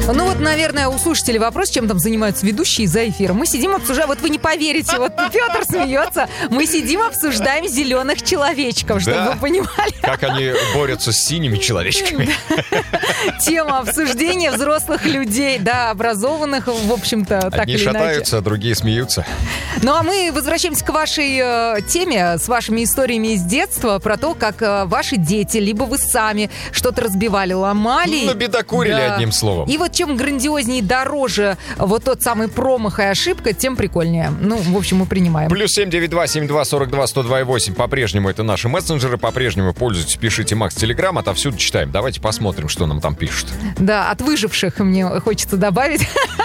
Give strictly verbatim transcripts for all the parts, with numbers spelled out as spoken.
Ну вот, наверное, у слушателей вопрос, чем там занимаются ведущие за эфиром. Мы сидим, обсуждаем, вот вы не поверите, вот Петр смеется, мы сидим, обсуждаем зеленых человечков, чтобы Да. вы понимали. Как они борются с синими человечками. Тема обсуждения взрослых людей, да, образованных, в общем-то, так Одни или иначе. шатаются, а другие смеются. Ну а мы возвращаемся к вашей э, теме, с вашими историями из детства, про то, как э, ваши дети, либо вы сами что-то разбивали, ломали. Ну, бедокурили, Да. одним словом. И вот чем грандиознее и дороже вот тот самый промах и ошибка, тем прикольнее. Ну, в общем, мы принимаем. Плюс семь девять два семь два сорок два сто два восемь. По-прежнему это наши мессенджеры. По-прежнему пользуйтесь, пишите Макс Телеграм. Отовсюду читаем. Давайте посмотрим, что нам там пишут. Да, от выживших мне хочется добавить.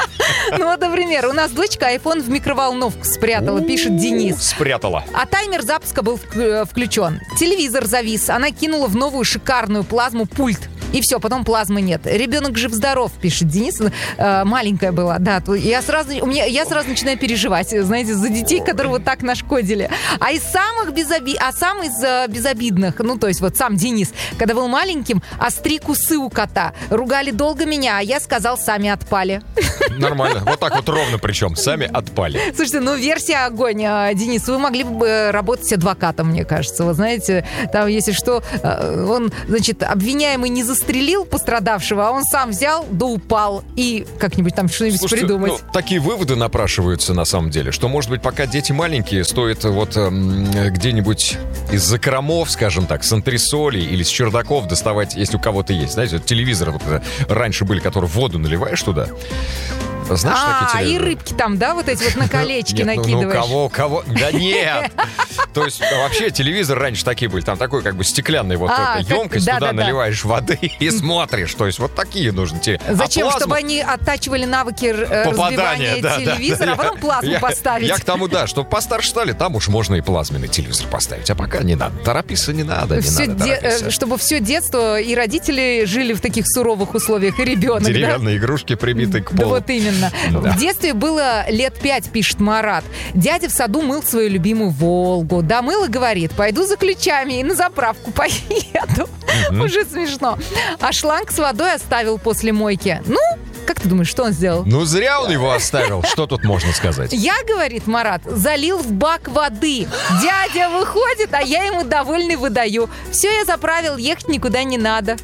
Ну вот, например, у нас дочка айфон в микроволновку спрятала, пишет Денис. Спрятала. А таймер запуска был вк- включен. Телевизор завис. Она кинула в новую шикарную плазму пульт. И все, потом плазмы нет. Ребенок жив-здоров, пишет Денис. Э, маленькая была, да. То я сразу, у меня, я сразу начинаю переживать, знаете, за детей, которые вот так нашкодили. А из самых безоби... а сам из э, безобидных, ну, то есть вот сам Денис, когда был маленьким, остриг усы у кота. Ругали долго меня, а я сказал, сами отпали. Нормально. Вот так вот ровно причем. Сами отпали. Слушайте, ну версия огонь, а, Денис, вы могли бы работать адвокатом, мне кажется. Вы знаете, там, если что, а, он, значит, обвиняемый не застрелил пострадавшего, а он сам взял, да упал и как-нибудь там что-нибудь Слушайте, придумать. ну, такие выводы напрашиваются на самом деле, что, может быть, пока дети маленькие, стоит вот эм, где-нибудь из закромов, скажем так, с антресолей или с чердаков доставать, если у кого-то есть. Знаете, вот телевизоры вот, э, раньше были, которые воду наливаешь туда. Знаешь, А, такие и телевизоры? рыбки там, да, вот эти вот на колечки Нет, ну, накидываешь. Ну, кого, кого? Да нет! То есть, вообще, телевизор раньше такие были. Там такой, как бы, стеклянный вот А, эта как- емкость, да, туда да, да. наливаешь воды и смотришь. То есть, вот такие нужны те. Зачем? А плазма- Чтобы они оттачивали навыки э, Попадание, разбивания да, да, телевизора, да. а потом плазму Я- поставить. Я к тому, да, чтобы постарше стали, там уж можно и плазменный телевизор поставить. А пока не надо. Торопиться не надо, не Всё надо де- торопиться. э, чтобы все детство и родители жили в таких суровых условиях, и ребенок, да? Деревянные игрушки, прибитые к Да полу. вот именно. Да. В детстве было лет пять, пишет Марат. Дядя в саду мыл свою любимую «Волгу». Домыл и говорит, пойду за ключами и на заправку поеду. Уже смешно. А шланг с водой оставил после мойки. Ну, как ты думаешь, что он сделал? Ну, зря он его оставил. Что тут можно сказать? Я, говорит Марат, залил в бак воды. Дядя выходит, а я ему довольный выдаю. Все, я заправил, ехать никуда не надо.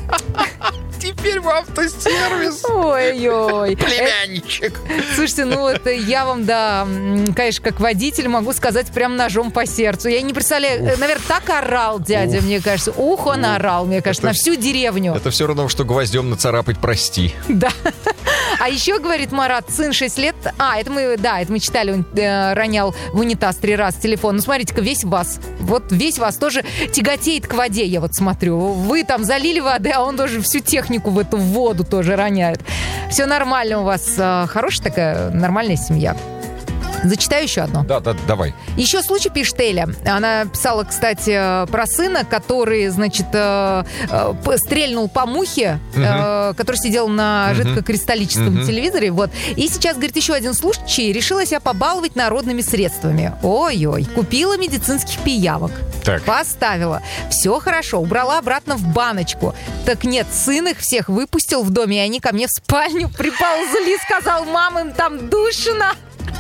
Теперь в автосервис. Ой-ой. Племянничек. Слушайте, ну вот э, я вам, да, м, конечно, как водитель могу сказать прям ножом по сердцу. Я не представляю, э, наверное, так орал дядя, Уф. мне кажется. Ух, он орал, мне кажется, Это на всю деревню. Это все равно, что гвоздем нацарапать «прости». Да. А еще, говорит Марат, сын шесть лет... А, это мы, да, это мы читали, он э, ронял в унитаз три раза телефон. Ну, смотрите-ка, весь вас, вот весь вас тоже тяготеет к воде, я вот смотрю. Вы там залили воды, а он тоже всю технику в эту воду тоже роняет. Все нормально у вас, э, хорошая такая нормальная семья. Зачитаю еще одно. Да, да, давай. Еще случай, пишет Эля. Она писала, кстати, про сына, который, значит, э, э, п- стрельнул по мухе, э, который сидел на жидкокристаллическом Мгм. телевизоре. Вот. И сейчас, говорит, еще один случай. Решила себя побаловать народными средствами. Ой-ой. Купила медицинских пиявок. Так. Поставила. Все хорошо. Убрала обратно в баночку. Так нет, сын их всех выпустил в доме, и они ко мне в спальню приползли. Сказал, мам, им там душно.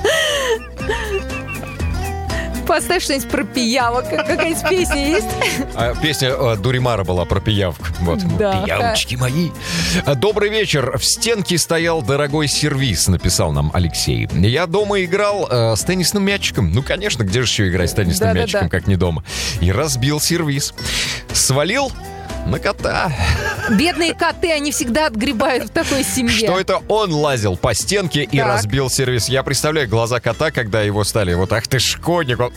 Поставь что-нибудь про пиявок. Какая-нибудь песня есть? А, песня э, Дуримара была про пиявок. Вот. Да. Пиявочки мои. А, Добрый вечер. В стенке стоял дорогой сервиз, написал нам Алексей. Я дома играл э, с теннисным мячиком. Ну, конечно, где же еще играть с теннисным Да-да-да. мячиком, как не дома. И разбил сервиз. Свалил на кота. Бедные коты, они всегда отгребают в такой семье. Что это он лазил по стенке и Так. разбил сервиз. Я представляю глаза кота, когда его стали вот, ах ты шкодник. Он...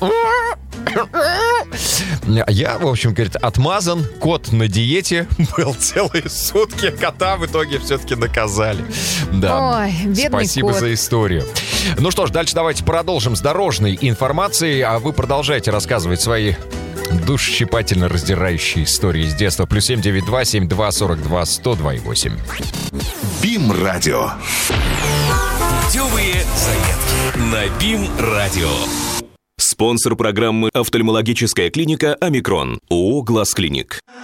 Я, в общем, говорит, отмазан, кот на диете, был целые сутки, кота в итоге все-таки наказали. Да. Ой, бедный Спасибо кот. за историю. Ну что ж, дальше давайте продолжим с дорожной информацией, а вы продолжайте рассказывать свои душещипательно раздирающие истории из детства. Плюс семь девять два семь два сорок два сто два восемь. БИМ-радио. Путевые заметки на БИМ-радио. Спонсор программы «Офтальмологическая клиника Омикрон» ООО «Глаз Клиник».